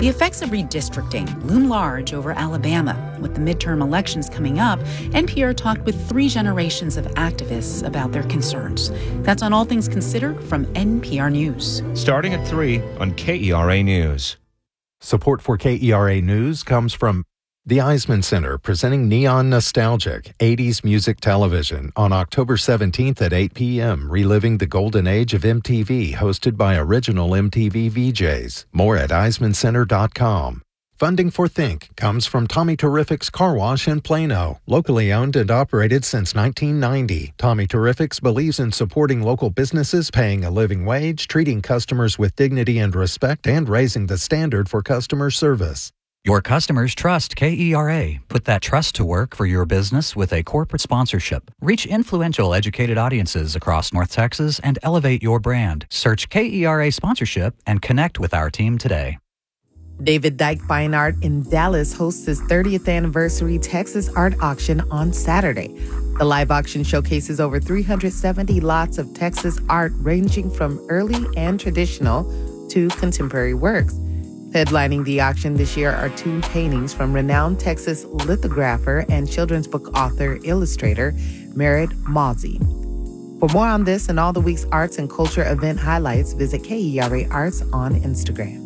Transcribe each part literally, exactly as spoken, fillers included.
The effects of redistricting loom large over Alabama. With the midterm elections coming up, N P R talked with three generations of activists about their concerns. That's on All Things Considered from N P R News. Starting at three on K E R A News. Support for K E R A News comes from the Eisman Center, presenting Neon Nostalgic, eighties Music Television, on October seventeenth at eight p.m., reliving the golden age of M T V, hosted by original M T V V Js. More at eisman center dot com. Funding for Think comes from Tommy Terrific's Car Wash in Plano, locally owned and operated since nineteen ninety. Tommy Terrific's believes in supporting local businesses, paying a living wage, treating customers with dignity and respect, and raising the standard for customer service. Your customers trust K E R A. Put that trust to work for your business with a corporate sponsorship. Reach influential, educated audiences across North Texas and elevate your brand. Search K E R A sponsorship and connect with our team today. David Dyke Fine Art in Dallas hosts his thirtieth anniversary Texas Art Auction on Saturday. The live auction showcases over three hundred seventy lots of Texas art ranging from early and traditional to contemporary works. Headlining the auction this year are two paintings from renowned Texas lithographer and children's book author illustrator Merritt Mawsey. For more on this and all the week's arts and culture event highlights, visit K E R A Arts on Instagram.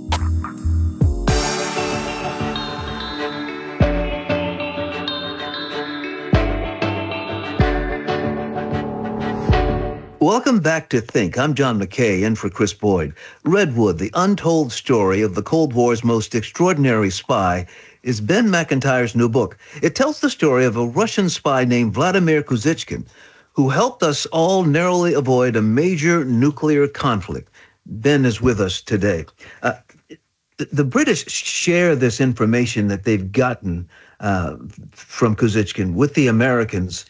Welcome back to Think. I'm John McKay, in for Chris Boyd. Redwood, the untold story of the Cold War's most extraordinary spy, is Ben McIntyre's new book. It tells the story of a Russian spy named Vladimir Kuzychkin, who helped us all narrowly avoid a major nuclear conflict. Ben is with us today. Uh, the, the British share this information that they've gotten uh, from Kuzychkin with the Americans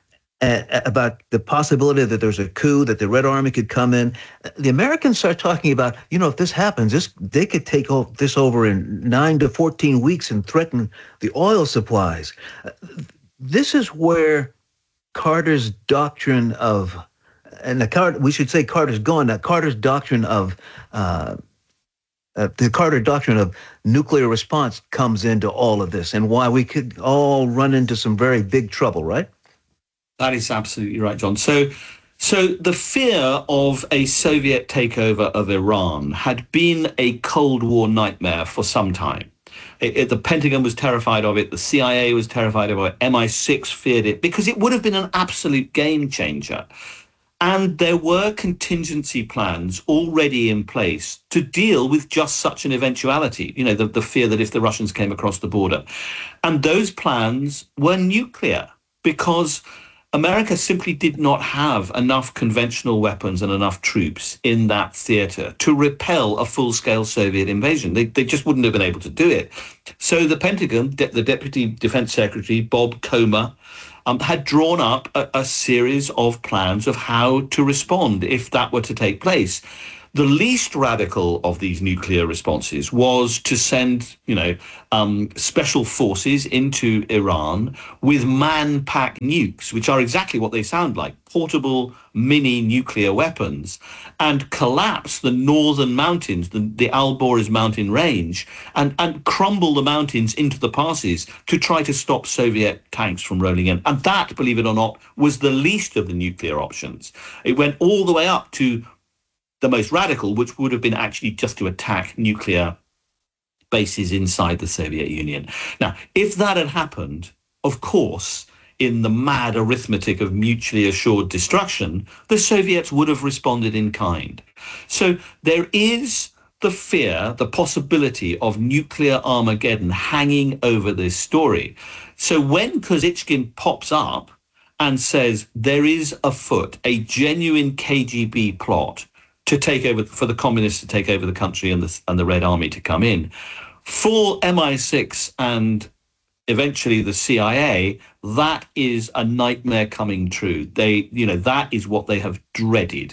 Uh, about the possibility that there's a coup, that the Red Army could come in. The Americans start talking about, you know, if this happens, this they could take o- this over in nine to fourteen weeks and threaten the oil supplies. Uh, this is where Carter's doctrine of, and the Carter, we should say Carter's gone, now Carter's doctrine of, uh, uh, the Carter doctrine of nuclear response comes into all of this, and why we could all run into some very big trouble, right? That is absolutely right, John. So, so the fear of a Soviet takeover of Iran had been a Cold War nightmare for some time. It, it, the Pentagon was terrified of it. The C I A was terrified of it. M I six feared it because it would have been an absolute game changer. And there were contingency plans already in place to deal with just such an eventuality, you know, the, the fear that if the Russians came across the border. And those plans were nuclear because America simply did not have enough conventional weapons and enough troops in that theater to repel a full-scale Soviet invasion. They, they just wouldn't have been able to do it. So the Pentagon, de- the Deputy Defense Secretary, Bob Comer, um, had drawn up a, a series of plans of how to respond if that were to take place. The least radical of these nuclear responses was to send, you know, um, special forces into Iran with man-packed nukes, which are exactly what they sound like, portable mini nuclear weapons, and collapse the northern mountains, the, the Alborz mountain range, and, and crumble the mountains into the passes to try to stop Soviet tanks from rolling in. And that, believe it or not, was the least of the nuclear options. It went all the way up to the most radical, which would have been actually just to attack nuclear bases inside the Soviet Union. Now, if that had happened, of course, in the mad arithmetic of mutually assured destruction, the Soviets would have responded in kind. So there is the fear, the possibility of nuclear Armageddon hanging over this story. So when Kuzychkin pops up and says there is afoot a genuine K G B plot to take over, for the communists to take over the country and the, and the Red Army to come in, for M I six and eventually the C I A, that is a nightmare coming true. They, you know, that is what they have dreaded.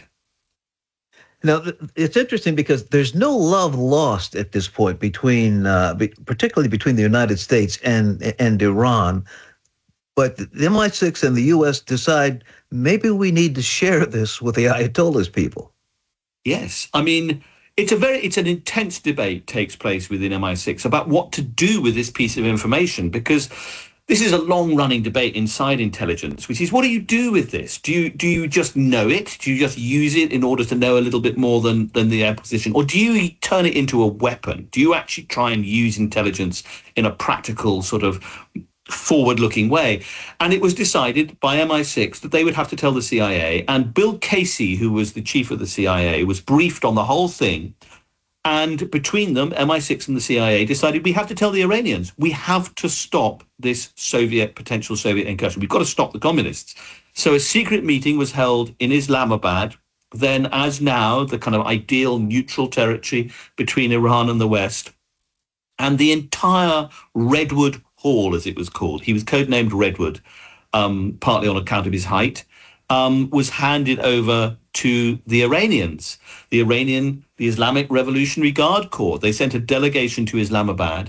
Now, it's interesting because there's no love lost at this point between, uh, be, particularly between the United States and and Iran. But the M I six and the U S decide maybe we need to share this with the Ayatollah's people. Yes. I mean, it's a very, it's an intense debate takes place within M I six about what to do with this piece of information, because this is a long-running debate inside intelligence, which is, what do you do with this? Do you do you just know it? Do you just use it in order to know a little bit more than, than the opposition? Or do you turn it into a weapon? Do you actually try and use intelligence in a practical sort of forward-looking way? And it was decided by M I six that they would have to tell the C I A. And Bill Casey, who was the chief of the C I A, was briefed on the whole thing. And between them, M I six and the C I A decided, we have to tell the Iranians, we have to stop this Soviet, potential Soviet incursion. We've got to stop the communists. So a secret meeting was held in Islamabad, then as now the kind of ideal neutral territory between Iran and the West. And the entire Redwood Hall, as it was called, he was codenamed Redwood, um, partly on account of his height, um, was handed over to the Iranians, the Iranian, the Islamic Revolutionary Guard Corps. They sent a delegation to Islamabad.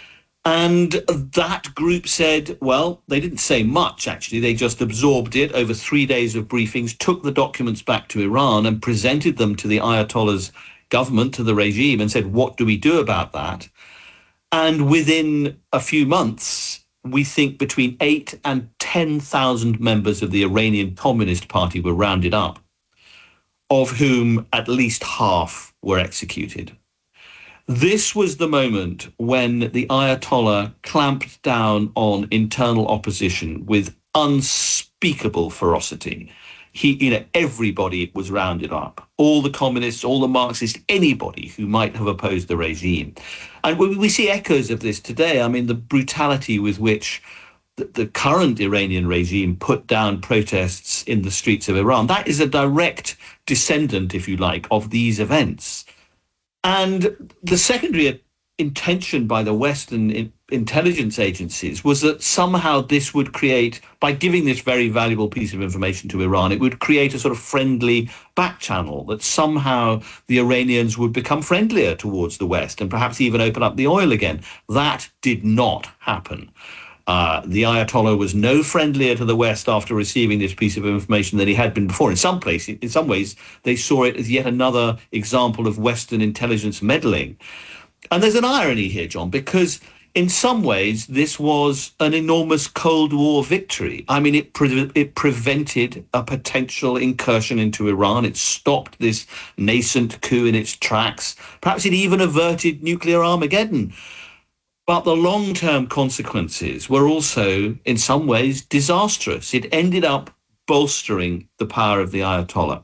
And that group said, well, they didn't say much, actually. They just absorbed it over three days of briefings, took the documents back to Iran and presented them to the Ayatollah's government, to the regime, and said, what do we do about that? And within a few months, we think between eight and ten thousand members of the Iranian Communist Party were rounded up, of whom at least half were executed. This was the moment when the Ayatollah clamped down on internal opposition with unspeakable ferocity. He, you know, everybody was rounded up, all the communists, all the Marxists, anybody who might have opposed the regime. And we, we see echoes of this today. I mean, the brutality with which the, the current Iranian regime put down protests in the streets of Iran, that is a direct descendant, if you like, of these events. And the secondary intention by the Western in, intelligence agencies was that somehow this would create, by giving this very valuable piece of information to Iran, it would create a sort of friendly back channel, that somehow the Iranians would become friendlier towards the West and perhaps even open up the oil again. That did not happen. Uh, the Ayatollah was no friendlier to the West after receiving this piece of information than he had been before. In some places, in some ways, they saw it as yet another example of Western intelligence meddling. And there's an irony here, John, because in some ways, this was an enormous Cold War victory. I mean, it pre- it prevented a potential incursion into Iran. It stopped this nascent coup in its tracks. Perhaps it even averted nuclear Armageddon. But the long-term consequences were also, in some ways, disastrous. It ended up bolstering the power of the Ayatollah.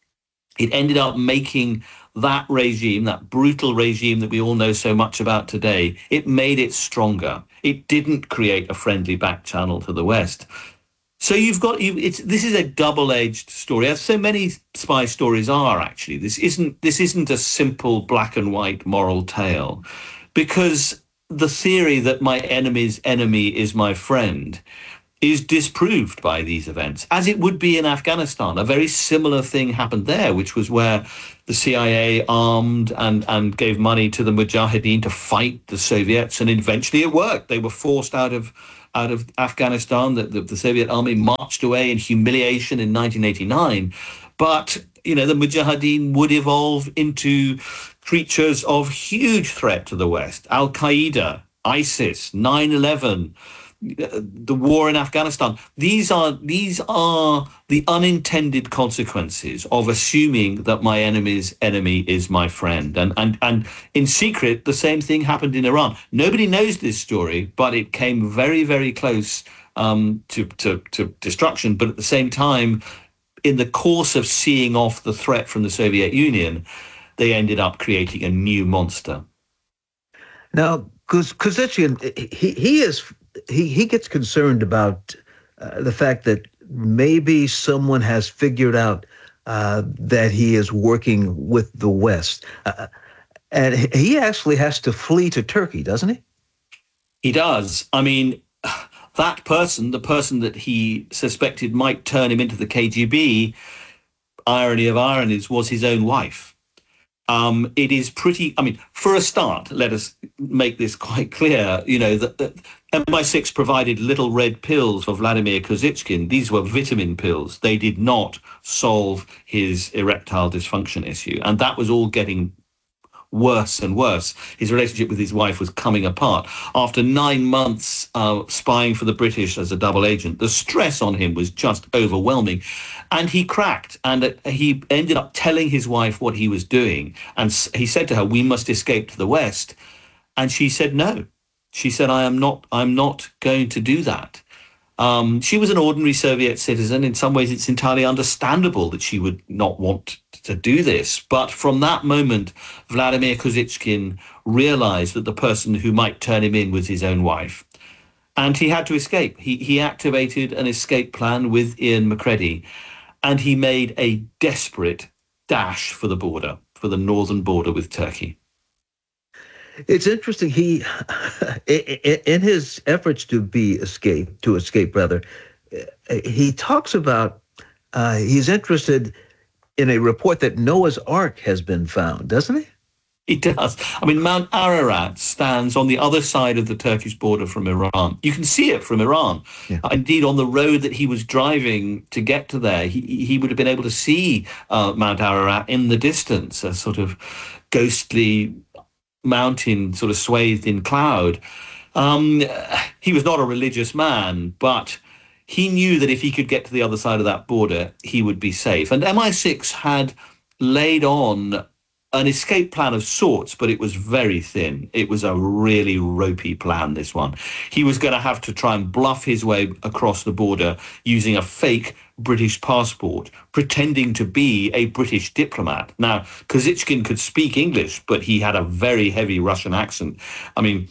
It ended up making that regime, that brutal regime that we all know so much about today, it made it stronger. It didn't create a friendly back channel to the West. So you've got, you, it's, this is a double-edged story, as so many spy stories are, actually. This isn't, this isn't a simple black and white moral tale, because the theory that my enemy's enemy is my friend is disproved by these events, as it would be in Afghanistan. A very similar thing happened there, which was where the C I A armed and, and gave money to the Mujahideen to fight the Soviets, and eventually it worked. They were forced out of out of Afghanistan. The, the, the Soviet army marched away in humiliation in nineteen eighty-nine. But, you know, the Mujahideen would evolve into creatures of huge threat to the West. Al-Qaeda, ISIS, nine eleven, the war in Afghanistan. These are these are the unintended consequences of assuming that my enemy's enemy is my friend. And and and in secret, the same thing happened in Iran. Nobody knows this story, but it came very, very close um, to, to, to destruction. But at the same time, in the course of seeing off the threat from the Soviet Union, they ended up creating a new monster. Now, Kuzichian, he, he is... He he gets concerned about uh, the fact that maybe someone has figured out uh, that he is working with the West. Uh, and he actually has to flee to Turkey, doesn't he? He does. I mean, that person, the person that he suspected might turn him into the K G B, irony of ironies, was his own wife. Um, it is pretty, I mean, for a start, let us make this quite clear, you know, that, that M I six provided little red pills for Vladimir Kozychkin. These were vitamin pills. They did not solve his erectile dysfunction issue. And that was all getting worse and worse. His relationship with his wife was coming apart. After nine months uh, spying for the British as a double agent, the stress on him was just overwhelming. And he cracked, and uh, he ended up telling his wife what he was doing. And s- he said to her, "We must escape to the West." And she said no. She said, I am not, I'm not going to do that. Um, she was an ordinary Soviet citizen. In some ways, it's entirely understandable that she would not want to do this. But from that moment, Vladimir Kozychkin realized that the person who might turn him in was his own wife. And he had to escape. He, he activated an escape plan with Ian Macready, and he made a desperate dash for the border, for the northern border with Turkey. It's interesting. He, in his efforts to be escape, to escape rather, he talks about uh, he's interested in a report that Noah's Ark has been found, doesn't he? He does. I mean, Mount Ararat stands on the other side of the Turkish border from Iran. You can see it from Iran. Yeah. Uh, indeed, on the road that he was driving to get to there, he, he would have been able to see uh, Mount Ararat in the distance, a sort of ghostly mountain sort of swathed in cloud. Um, he was not a religious man, but he knew that if he could get to the other side of that border, he would be safe. And M I six had laid on an escape plan of sorts, but it was very thin. It was a really ropey plan, this one. He was going to have to try and bluff his way across the border using a fake British passport, pretending to be a British diplomat. Now, Kozychkin could speak English, but he had a very heavy Russian accent. I mean,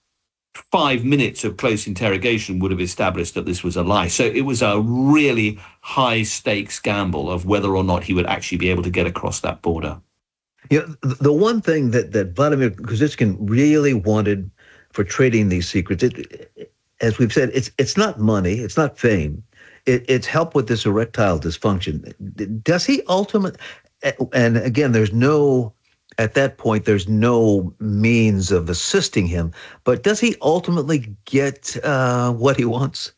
five minutes of close interrogation would have established that this was a lie. So it was a really high-stakes gamble of whether or not he would actually be able to get across that border. You know, the one thing that, that Vladimir Kozychkin really wanted for trading these secrets, it, as we've said, it's it's not money, it's not fame, it, it's help with this erectile dysfunction. Does he ultimately, and again, there's no, at that point, there's no means of assisting him, but does he ultimately get uh, what he wants?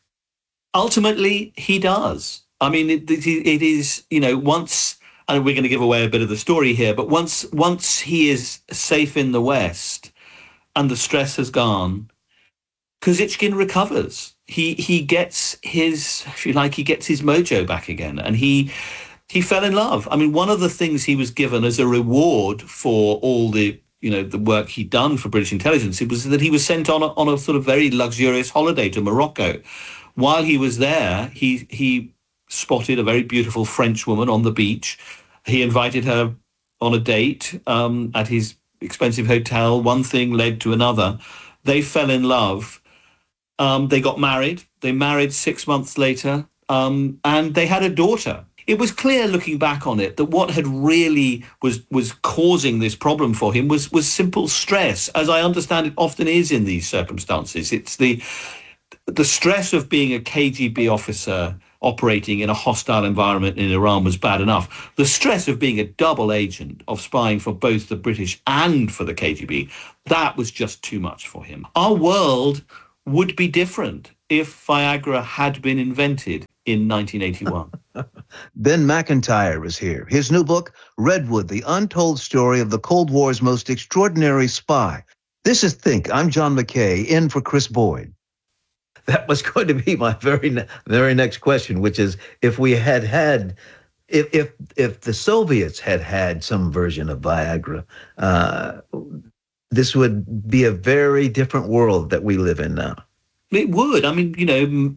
Ultimately, he does. I mean, it, it, it is, you know, once... and we're going to give away a bit of the story here, but once once he is safe in the West and the stress has gone, Kozychkin recovers. He he gets his, if you like, he gets his mojo back again, and he he fell in love. I mean, one of the things he was given as a reward for all the, you know, the work he'd done for British intelligence, it was that he was sent on a, on a sort of very luxurious holiday to Morocco. While he was there, he he spotted a very beautiful French woman on the beach. He invited her on a date um, at his expensive hotel. One thing led to another. They fell in love. Um, they got married. They married six months later, um, and they had a daughter. It was clear, looking back on it, that what had really was was causing this problem for him was was simple stress, as I understand it often is in these circumstances. It's the the stress of being a K G B officer operating in a hostile environment in Iran was bad enough. The stress of being a double agent, of spying for both the British and for the K G B, that was just too much for him. Our world would be different if Viagra had been invented in nineteen eighty-one. Ben Macintyre is here. His new book, Redwood, The Untold Story of the Cold War's Most Extraordinary Spy. This is Think. I'm John McKay, in for Chris Boyd. That was going to be my very ne- very next question, which is if we had had, if if if the Soviets had had some version of Viagra, uh, this would be a very different world that we live in now. It would. I mean, you know,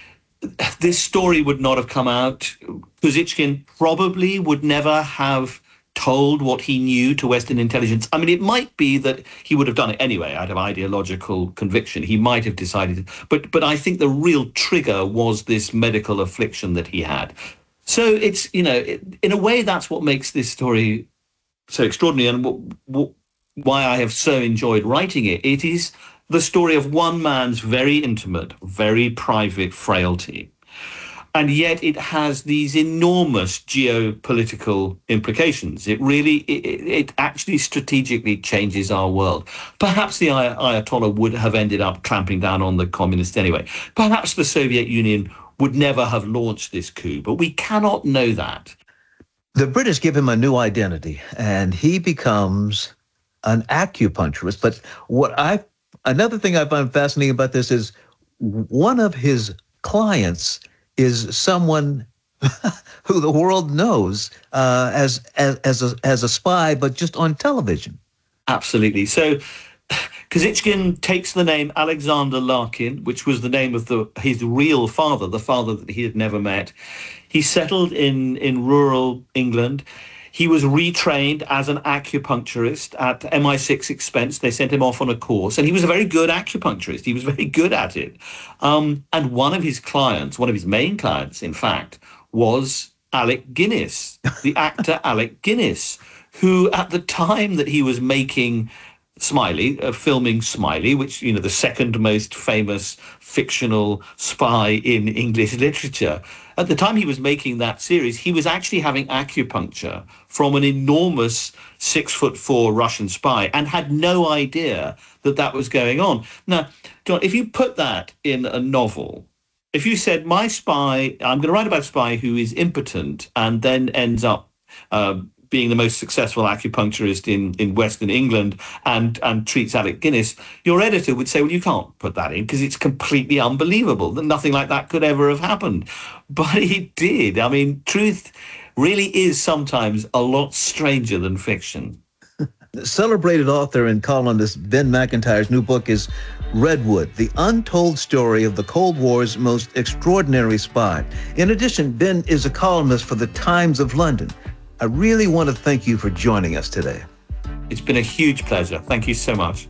this story would not have come out. Kozychkin probably would never have told what he knew to Western intelligence. I mean, it might be that he would have done it anyway out of ideological conviction. He might have decided, but but I think the real trigger was this medical affliction that he had. So it's, you know, it, in a way, that's what makes this story so extraordinary, and what, what, why I have so enjoyed writing it. It is the story of one man's very intimate, very private frailty. And yet it has these enormous geopolitical implications. It really, it, it actually strategically changes our world. Perhaps the Ayatollah would have ended up clamping down on the communists anyway. Perhaps the Soviet Union would never have launched this coup, but we cannot know that. The British give him a new identity, and he becomes an acupuncturist. But what I, another thing I find fascinating about this is one of his clients is someone who the world knows uh, as as as a, as a spy, but just on television. Absolutely. So Kazitchkin takes the name Alexander Larkin, which was the name of the his real father, the father that he had never met. He settled in, in rural England. He was retrained as an acupuncturist at M I six expense. They sent him off on a course, and he was a very good acupuncturist. He was very good at it. Um, and one of his clients, one of his main clients, in fact, was Alec Guinness, the actor Alec Guinness, who at the time that he was making Smiley, uh, filming Smiley, which, you know, the second most famous fictional spy in English literature. At the time he was making that series, he was actually having acupuncture from an enormous six foot four Russian spy and had no idea that that was going on. Now, John, if you put that in a novel, if you said, my spy, I'm going to write about a spy who is impotent and then ends up uh, being the most successful acupuncturist in, in Western England and, and treats Alec Guinness, your editor would say, well, you can't put that in because it's completely unbelievable that nothing like that could ever have happened. But it did. I mean, truth really is sometimes a lot stranger than fiction. Celebrated author and columnist Ben Macintyre's new book is Redwood, the untold story of the Cold War's most extraordinary spy. In addition, Ben is a columnist for the Times of London. I really want to thank you for joining us today. It's been a huge pleasure. Thank you so much.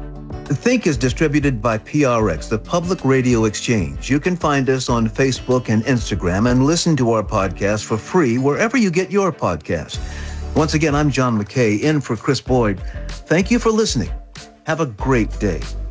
Think is distributed by P R X, the Public Radio Exchange. You can find us on Facebook and Instagram and listen to our podcast for free wherever you get your podcasts. Once again, I'm John McKay, in for Chris Boyd. Thank you for listening. Have a great day.